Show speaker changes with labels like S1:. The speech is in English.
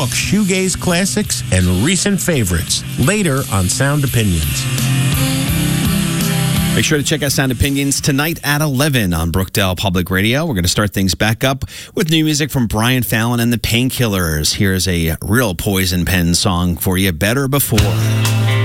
S1: talk shoegaze classics and recent favorites later on Sound Opinions.
S2: Make sure to check out Sound Opinions tonight at 11 on Brookdale Public Radio. We're going to start things back up with new music from Brian Fallon and the Painkillers. Here's a real Poison Pen song for you, Better Before.